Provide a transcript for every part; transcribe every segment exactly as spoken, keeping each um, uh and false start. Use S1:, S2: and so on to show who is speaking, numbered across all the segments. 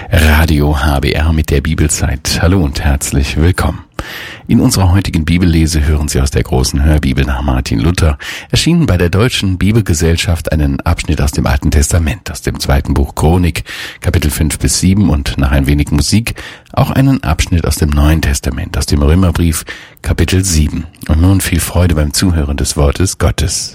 S1: Radio H B R mit der Bibelzeit. Hallo und herzlich willkommen. In unserer heutigen Bibellese hören Sie aus der großen Hörbibel nach Martin Luther, erschienen bei der Deutschen Bibelgesellschaft, einen Abschnitt aus dem Alten Testament, aus dem zweiten Buch Chronik, Kapitel fünf bis sieben und nach ein wenig Musik auch einen Abschnitt aus dem Neuen Testament, aus dem Römerbrief, Kapitel sieben. Und nun viel Freude beim Zuhören des Wortes Gottes.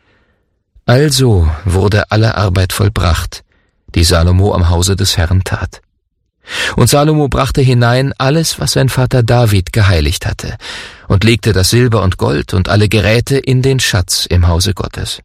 S2: Also wurde alle Arbeit vollbracht, die Salomo am Hause des Herrn tat. Und Salomo brachte hinein alles, was sein Vater David geheiligt hatte, und legte das Silber und Gold und alle Geräte in den Schatz im Hause Gottes.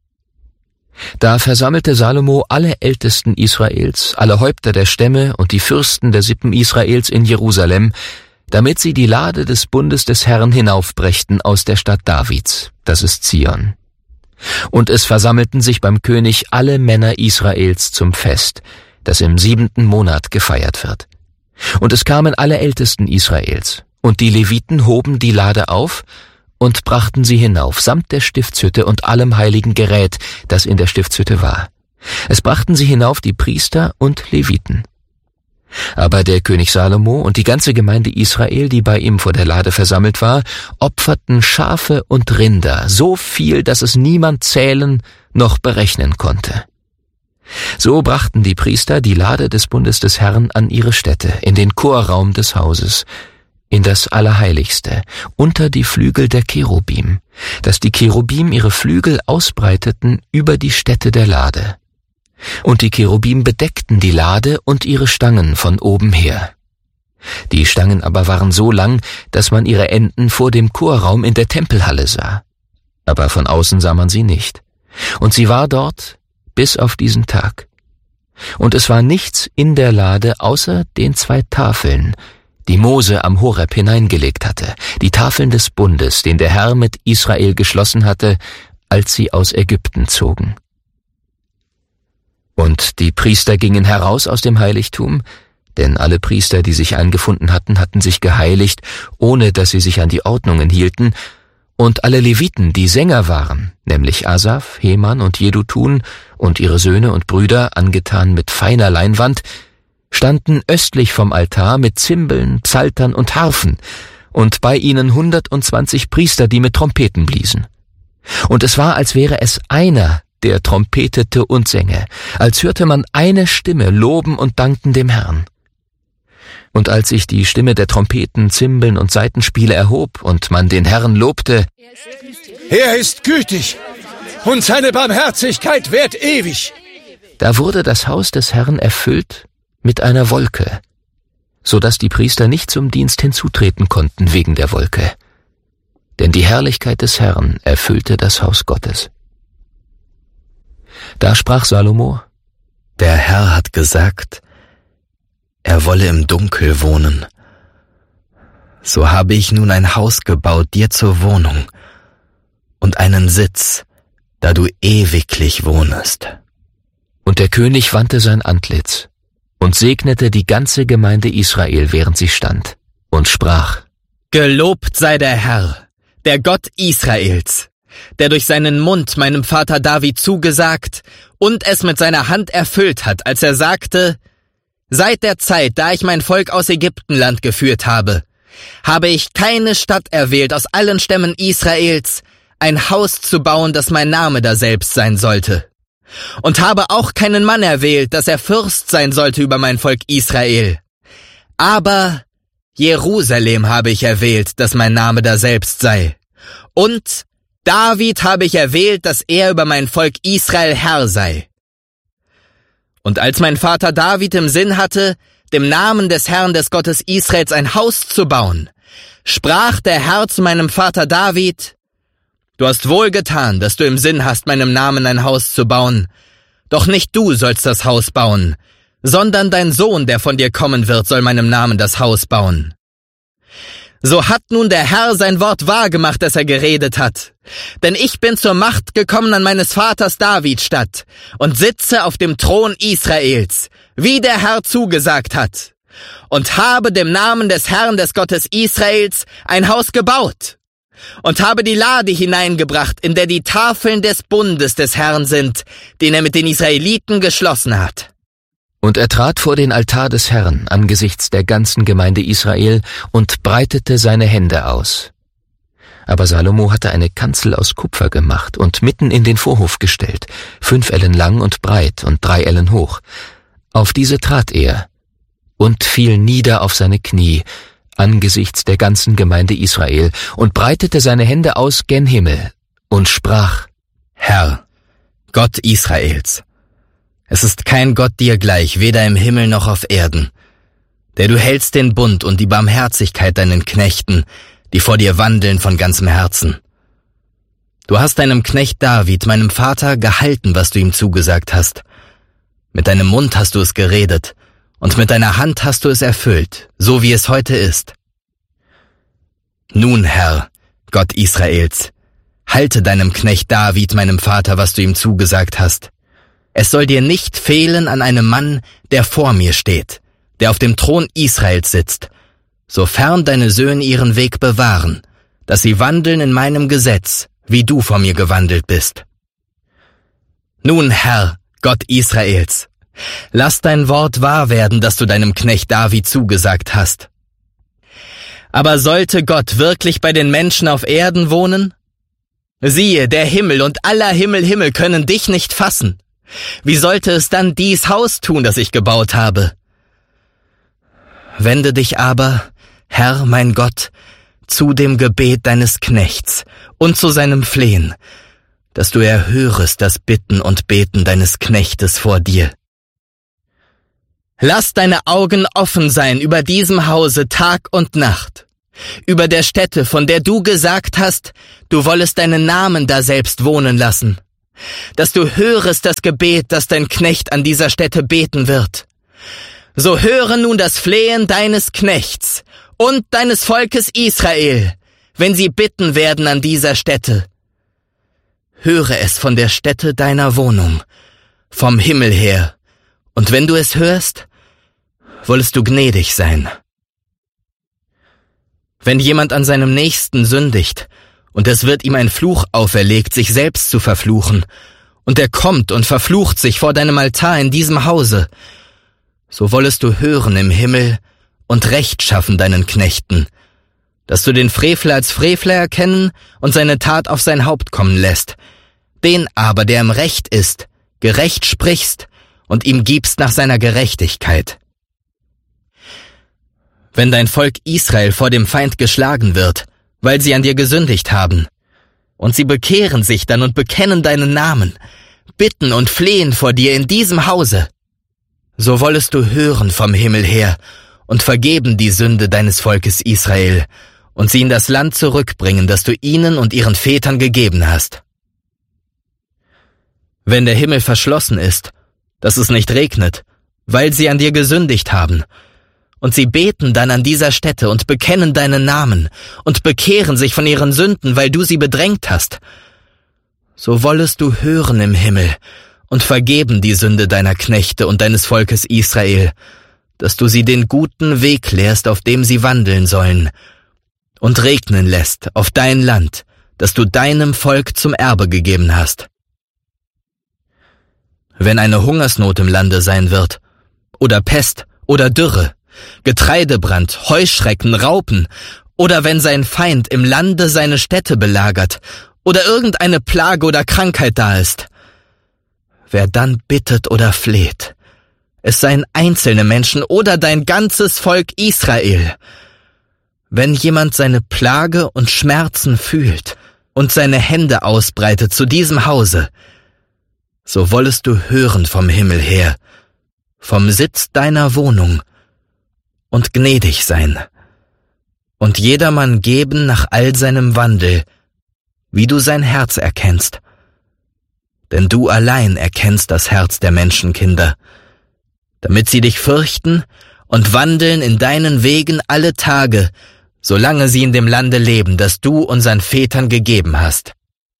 S2: Da versammelte Salomo alle Ältesten Israels, alle Häupter der Stämme und die Fürsten der Sippen Israels in Jerusalem, damit sie die Lade des Bundes des Herrn hinaufbrächten aus der Stadt Davids, das ist Zion. Und es versammelten sich beim König alle Männer Israels zum Fest, das im siebenten Monat gefeiert wird. Und es kamen alle Ältesten Israels, und die Leviten hoben die Lade auf und brachten sie hinauf, samt der Stiftshütte und allem heiligen Gerät, das in der Stiftshütte war. Es brachten sie hinauf die Priester und Leviten. Aber der König Salomo und die ganze Gemeinde Israel, die bei ihm vor der Lade versammelt war, opferten Schafe und Rinder, so viel, dass es niemand zählen noch berechnen konnte. So brachten die Priester die Lade des Bundes des Herrn an ihre Stätte, in den Chorraum des Hauses, in das Allerheiligste, unter die Flügel der Cherubim, dass die Cherubim ihre Flügel ausbreiteten über die Stätte der Lade. Und die Cherubim bedeckten die Lade und ihre Stangen von oben her. Die Stangen aber waren so lang, dass man ihre Enden vor dem Chorraum in der Tempelhalle sah. Aber von außen sah man sie nicht. Und sie war dort bis auf diesen Tag. Und es war nichts in der Lade außer den zwei Tafeln, die Mose am Horeb hineingelegt hatte, die Tafeln des Bundes, den der Herr mit Israel geschlossen hatte, als sie aus Ägypten zogen. Und die Priester gingen heraus aus dem Heiligtum, denn alle Priester, die sich eingefunden hatten, hatten sich geheiligt, ohne dass sie sich an die Ordnungen hielten, und alle Leviten, die Sänger waren, nämlich Asaf, Heman und Jedutun und ihre Söhne und Brüder, angetan mit feiner Leinwand, standen östlich vom Altar mit Zimbeln, Psaltern und Harfen, und bei ihnen hundertundzwanzig Priester, die mit Trompeten bliesen. Und es war, als wäre es einer, der trompetete und sänge, als hörte man eine Stimme loben und danken dem Herrn. Und als sich die Stimme der Trompeten, Zimbeln und Saitenspiele erhob und man den Herrn lobte,
S3: er ist gütig und seine Barmherzigkeit währt ewig,
S2: da wurde das Haus des Herrn erfüllt mit einer Wolke, so dass die Priester nicht zum Dienst hinzutreten konnten wegen der Wolke. Denn die Herrlichkeit des Herrn erfüllte das Haus Gottes. Da sprach Salomo:
S4: Der Herr hat gesagt, er wolle im Dunkel wohnen. So habe ich nun ein Haus gebaut dir zur Wohnung und einen Sitz, da du ewiglich wohnest.
S2: Und der König wandte sein Antlitz und segnete die ganze Gemeinde Israel, während sie stand, und sprach:
S5: Gelobt sei der Herr, der Gott Israels, der durch seinen Mund meinem Vater David zugesagt und es mit seiner Hand erfüllt hat, als er sagte: Seit der Zeit, da ich mein Volk aus Ägyptenland geführt habe, habe ich keine Stadt erwählt aus allen Stämmen Israels, ein Haus zu bauen, dass mein Name daselbst sein sollte. Und habe auch keinen Mann erwählt, dass er Fürst sein sollte über mein Volk Israel. Aber Jerusalem habe ich erwählt, dass mein Name daselbst sei. Und David habe ich erwählt, dass er über mein Volk Israel Herr sei. Und als mein Vater David im Sinn hatte, dem Namen des Herrn des Gottes Israels ein Haus zu bauen, sprach der Herr zu meinem Vater David: Du hast wohl getan, dass du im Sinn hast, meinem Namen ein Haus zu bauen. Doch nicht du sollst das Haus bauen, sondern dein Sohn, der von dir kommen wird, soll meinem Namen das Haus bauen. So hat nun der Herr sein Wort wahrgemacht, das er geredet hat. Denn ich bin zur Macht gekommen an meines Vaters David statt und sitze auf dem Thron Israels, wie der Herr zugesagt hat, und habe dem Namen des Herrn des Gottes Israels ein Haus gebaut und habe die Lade hineingebracht, in der die Tafeln des Bundes des Herrn sind, den er mit den Israeliten geschlossen hat.
S2: Und er trat vor den Altar des Herrn angesichts der ganzen Gemeinde Israel und breitete seine Hände aus. Aber Salomo hatte eine Kanzel aus Kupfer gemacht und mitten in den Vorhof gestellt, fünf Ellen lang und breit und drei Ellen hoch. Auf diese trat er und fiel nieder auf seine Knie angesichts der ganzen Gemeinde Israel und breitete seine Hände aus gen Himmel und sprach:
S5: Herr, Gott Israels, es ist kein Gott dir gleich, weder im Himmel noch auf Erden, der du hältst den Bund und die Barmherzigkeit deinen Knechten, die vor dir wandeln von ganzem Herzen. Du hast deinem Knecht David, meinem Vater, gehalten, was du ihm zugesagt hast. Mit deinem Mund hast du es geredet, und mit deiner Hand hast du es erfüllt, so wie es heute ist. Nun, Herr, Gott Israels, halte deinem Knecht David, meinem Vater, was du ihm zugesagt hast. Es soll dir nicht fehlen an einem Mann, der vor mir steht, der auf dem Thron Israels sitzt, sofern deine Söhne ihren Weg bewahren, dass sie wandeln in meinem Gesetz, wie du vor mir gewandelt bist. Nun, Herr, Gott Israels, lass dein Wort wahr werden, das du deinem Knecht David zugesagt hast. Aber sollte Gott wirklich bei den Menschen auf Erden wohnen? Siehe, der Himmel und aller Himmel Himmel können dich nicht fassen. Wie sollte es dann dies Haus tun, das ich gebaut habe? Wende dich aber, Herr, mein Gott, zu dem Gebet deines Knechts und zu seinem Flehen, dass du erhörest das Bitten und Beten deines Knechtes vor dir. Lass deine Augen offen sein über diesem Hause Tag und Nacht, über der Stätte, von der du gesagt hast, du wollest deinen Namen daselbst wohnen lassen, dass du hörest das Gebet, das dein Knecht an dieser Stätte beten wird. So höre nun das Flehen deines Knechts und deines Volkes Israel, wenn sie bitten werden an dieser Stätte. Höre es von der Stätte deiner Wohnung, vom Himmel her, und wenn du es hörst, wollest du gnädig sein. Wenn jemand an seinem Nächsten sündigt, und es wird ihm ein Fluch auferlegt, sich selbst zu verfluchen, und er kommt und verflucht sich vor deinem Altar in diesem Hause, so wollest du hören im Himmel und Recht schaffen deinen Knechten, dass du den Frevler als Frevler erkennen und seine Tat auf sein Haupt kommen lässt, den aber, der im Recht ist, gerecht sprichst und ihm gibst nach seiner Gerechtigkeit. Wenn dein Volk Israel vor dem Feind geschlagen wird, weil sie an dir gesündigt haben, und sie bekehren sich dann und bekennen deinen Namen, bitten und flehen vor dir in diesem Hause, so wollest du hören vom Himmel her und vergeben die Sünde deines Volkes Israel und sie in das Land zurückbringen, das du ihnen und ihren Vätern gegeben hast. Wenn der Himmel verschlossen ist, dass es nicht regnet, weil sie an dir gesündigt haben, und sie beten dann an dieser Stätte und bekennen deinen Namen und bekehren sich von ihren Sünden, weil du sie bedrängt hast, so wollest du hören im Himmel und vergeben die Sünde deiner Knechte und deines Volkes Israel, dass du sie den guten Weg lehrst, auf dem sie wandeln sollen, und regnen lässt auf dein Land, das du deinem Volk zum Erbe gegeben hast. Wenn eine Hungersnot im Lande sein wird, oder Pest oder Dürre, Getreidebrand, Heuschrecken, Raupen, oder wenn sein Feind im Lande seine Städte belagert, oder irgendeine Plage oder Krankheit da ist, wer dann bittet oder fleht, es seien einzelne Menschen oder dein ganzes Volk Israel, wenn jemand seine Plage und Schmerzen fühlt und seine Hände ausbreitet zu diesem Hause, so wollest du hören vom Himmel her, vom Sitz deiner Wohnung, und gnädig sein, und jedermann geben nach all seinem Wandel, wie du sein Herz erkennst. Denn du allein erkennst das Herz der Menschenkinder, damit sie dich fürchten und wandeln in deinen Wegen alle Tage, solange sie in dem Lande leben, das du unseren Vätern gegeben hast.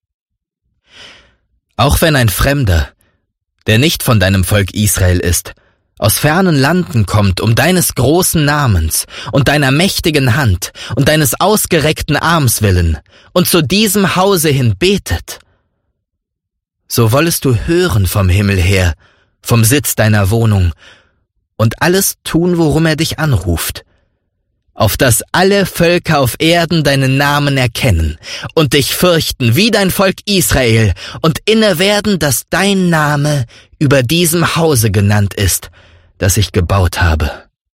S5: Auch wenn ein Fremder, der nicht von deinem Volk Israel ist, aus fernen Landen kommt, um deines großen Namens und deiner mächtigen Hand und deines ausgereckten Arms willen, und zu diesem Hause hin betet, so wollest du hören vom Himmel her, vom Sitz deiner Wohnung, und alles tun, worum er dich anruft, auf dass alle Völker auf Erden deinen Namen erkennen und dich fürchten wie dein Volk Israel und inne werden, dass dein Name über diesem Hause genannt ist, das ich gebaut habe.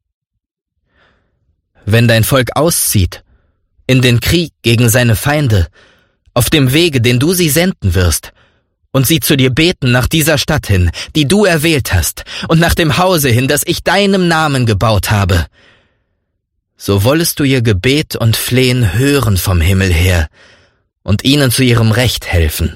S5: Wenn dein Volk auszieht, in den Krieg gegen seine Feinde, auf dem Wege, den du sie senden wirst, und sie zu dir beten nach dieser Stadt hin, die du erwählt hast, und nach dem Hause hin, das ich deinem Namen gebaut habe, so wollest du ihr Gebet und Flehen hören vom Himmel her und ihnen zu ihrem Recht helfen.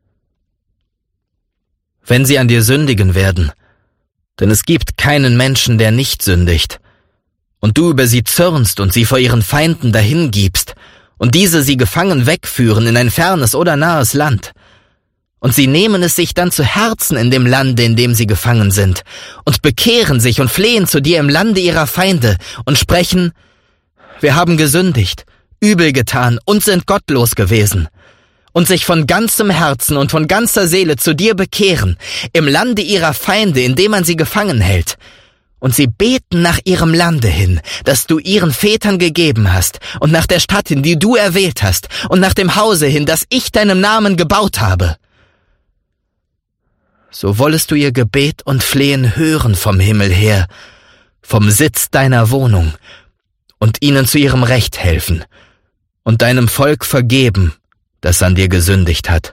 S5: Wenn sie an dir sündigen werden, denn es gibt keinen Menschen, der nicht sündigt, und du über sie zürnst und sie vor ihren Feinden dahingibst, und diese sie gefangen wegführen in ein fernes oder nahes Land, und sie nehmen es sich dann zu Herzen in dem Lande, in dem sie gefangen sind, und bekehren sich und flehen zu dir im Lande ihrer Feinde und sprechen: Wir haben gesündigt, übel getan und sind gottlos gewesen, und sich von ganzem Herzen und von ganzer Seele zu dir bekehren, im Lande ihrer Feinde, in dem man sie gefangen hält, und sie beten nach ihrem Lande hin, das du ihren Vätern gegeben hast, und nach der Stadt hin, die du erwählt hast, und nach dem Hause hin, das ich deinem Namen gebaut habe, so wollest du ihr Gebet und Flehen hören vom Himmel her, vom Sitz deiner Wohnung, und ihnen zu ihrem Recht helfen und deinem Volk vergeben, das an dir gesündigt hat.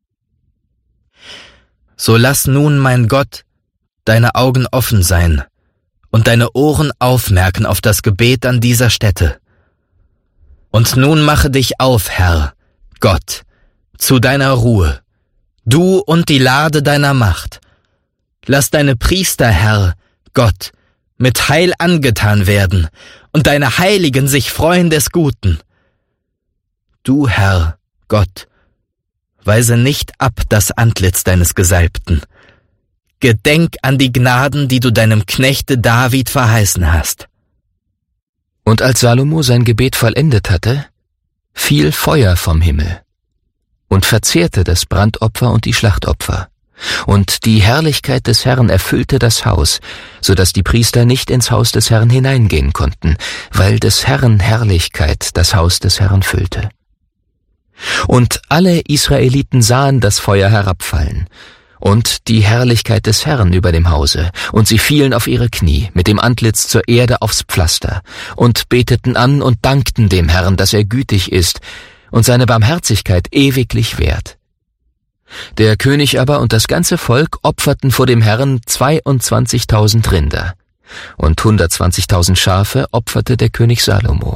S5: So lass nun, mein Gott, deine Augen offen sein und deine Ohren aufmerken auf das Gebet an dieser Stätte. Und nun mache dich auf, Herr, Gott, zu deiner Ruhe, du und die Lade deiner Macht. Lass deine Priester, Herr, Gott, mit Heil angetan werden und deine Heiligen sich freuen des Guten. Du, Herr, Gott, weise nicht ab das Antlitz deines Gesalbten. Gedenk an die Gnaden, die du deinem Knechte David verheißen hast.
S2: Und als Salomo sein Gebet vollendet hatte, fiel Feuer vom Himmel und verzehrte das Brandopfer und die Schlachtopfer. Und die Herrlichkeit des Herrn erfüllte das Haus, so dass die Priester nicht ins Haus des Herrn hineingehen konnten, weil des Herrn Herrlichkeit das Haus des Herrn füllte. Und alle Israeliten sahen das Feuer herabfallen und die Herrlichkeit des Herrn über dem Hause, und sie fielen auf ihre Knie, mit dem Antlitz zur Erde aufs Pflaster, und beteten an und dankten dem Herrn, dass er gütig ist und seine Barmherzigkeit ewiglich währt. Der König aber und das ganze Volk opferten vor dem Herrn zweiundzwanzigtausend Rinder, und hundertzwanzigtausend Schafe opferte der König Salomo.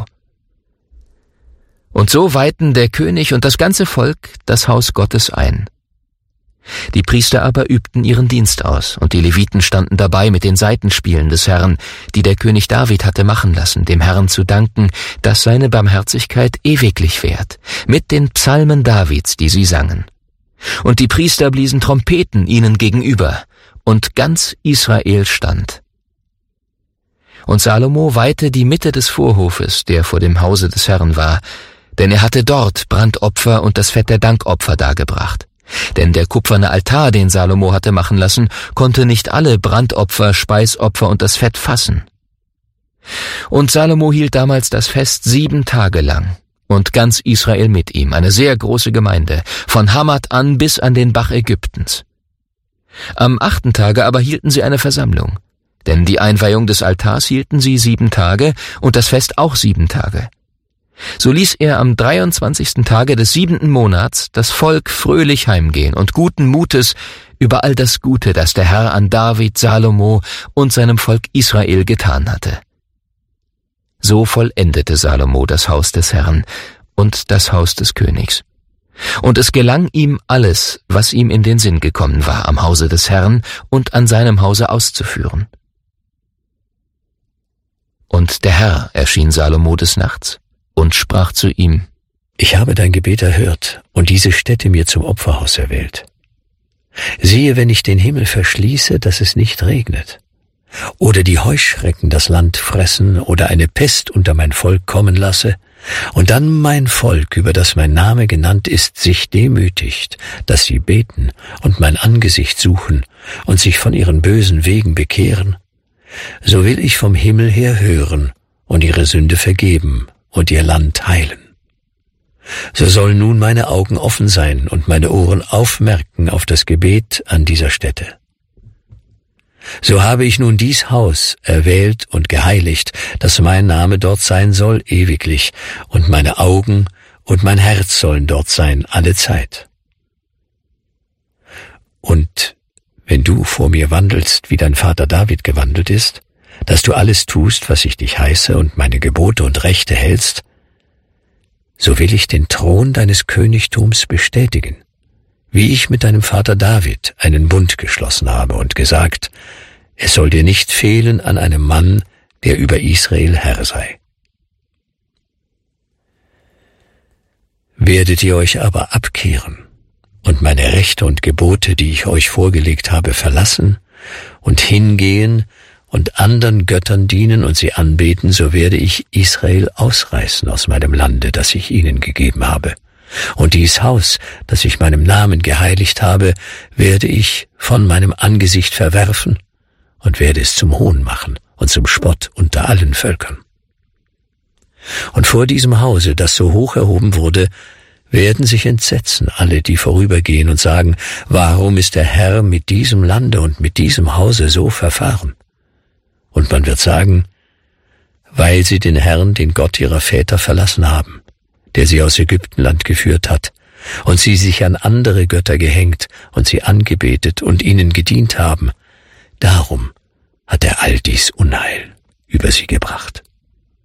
S2: Und so weihten der König und das ganze Volk das Haus Gottes ein. Die Priester aber übten ihren Dienst aus, und die Leviten standen dabei mit den Saitenspielen des Herrn, die der König David hatte machen lassen, dem Herrn zu danken, dass seine Barmherzigkeit ewiglich währt, mit den Psalmen Davids, die sie sangen. Und die Priester bliesen Trompeten ihnen gegenüber, und ganz Israel stand. Und Salomo weihte die Mitte des Vorhofes, der vor dem Hause des Herrn war, denn er hatte dort Brandopfer und das Fett der Dankopfer dargebracht. Denn der kupferne Altar, den Salomo hatte machen lassen, konnte nicht alle Brandopfer, Speisopfer und das Fett fassen. Und Salomo hielt damals das Fest sieben Tage lang, und ganz Israel mit ihm, eine sehr große Gemeinde, von Hamat an bis an den Bach Ägyptens. Am achten Tage aber hielten sie eine Versammlung, denn die Einweihung des Altars hielten sie sieben Tage und das Fest auch sieben Tage. So ließ er am dreiundzwanzigsten Tage des siebenten Monats das Volk fröhlich heimgehen und guten Mutes über all das Gute, das der Herr an David, Salomo und seinem Volk Israel getan hatte. So vollendete Salomo das Haus des Herrn und das Haus des Königs. Und es gelang ihm alles, was ihm in den Sinn gekommen war, am Hause des Herrn und an seinem Hause auszuführen. Und der Herr erschien Salomo des Nachts und sprach zu ihm:
S6: Ich habe dein Gebet erhört und diese Stätte mir zum Opferhaus erwählt. Siehe, wenn ich den Himmel verschließe, dass es nicht regnet, oder die Heuschrecken das Land fressen oder eine Pest unter mein Volk kommen lasse, und dann mein Volk, über das mein Name genannt ist, sich demütigt, dass sie beten und mein Angesicht suchen und sich von ihren bösen Wegen bekehren, so will ich vom Himmel her hören und ihre Sünde vergeben und ihr Land heilen. So sollen nun meine Augen offen sein und meine Ohren aufmerken auf das Gebet an dieser Stätte. So habe ich nun dies Haus erwählt und geheiligt, dass mein Name dort sein soll ewiglich, und meine Augen und mein Herz sollen dort sein alle Zeit. Und wenn du vor mir wandelst, wie dein Vater David gewandelt ist, dass du alles tust, was ich dich heiße, und meine Gebote und Rechte hältst, so will ich den Thron deines Königtums bestätigen, wie ich mit deinem Vater David einen Bund geschlossen habe und gesagt, es soll dir nicht fehlen an einem Mann, der über Israel Herr sei. Werdet ihr euch aber abkehren und meine Rechte und Gebote, die ich euch vorgelegt habe, verlassen und hingehen und anderen Göttern dienen und sie anbeten, so werde ich Israel ausreißen aus meinem Lande, das ich ihnen gegeben habe. Und dies Haus, das ich meinem Namen geheiligt habe, werde ich von meinem Angesicht verwerfen und werde es zum Hohn machen und zum Spott unter allen Völkern. Und vor diesem Hause, das so hoch erhoben wurde, werden sich entsetzen alle, die vorübergehen und sagen, warum ist der Herr mit diesem Lande und mit diesem Hause so verfahren? Und man wird sagen, weil sie den Herrn, den Gott ihrer Väter, verlassen haben, der sie aus Ägyptenland geführt hat, und sie sich an andere Götter gehängt und sie angebetet und ihnen gedient haben. Darum hat er all dies Unheil über sie gebracht.